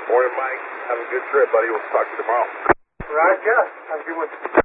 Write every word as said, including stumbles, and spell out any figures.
Morning, Mike. Have a good trip, buddy. We'll talk to you tomorrow. Roger. Have a good one.